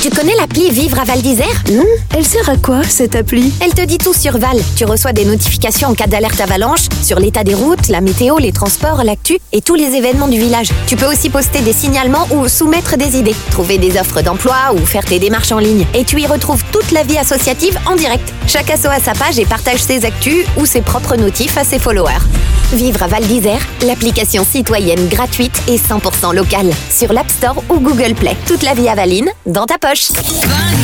Tu connais l'appli Vivre à Val d'Isère? Non, elle sert à quoi cette appli? Elle te dit tout sur Val. Tu reçois des notifications en cas d'alerte avalanche sur l'état des routes, la météo, les transports, l'actu et tous les événements du village. Tu peux aussi poster des signalements ou soumettre des idées, trouver des offres d'emploi ou faire tes démarches en ligne. Et tu y retrouves toute la vie associative en direct. Chaque asso a sa page et partage ses actus ou ses propres notifs à ses followers. Vivre à Val d'Isère, l'application citoyenne gratuite et 100% locale. Sur l'App Store ou Google Play. Toute la vie avaline dans ta poche.